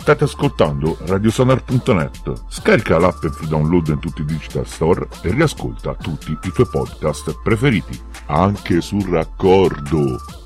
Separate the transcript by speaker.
Speaker 1: State ascoltando radiosonar.net. Scarica l'app e download in tutti i digital store e riascolta tutti i tuoi podcast preferiti, anche sul raccordo.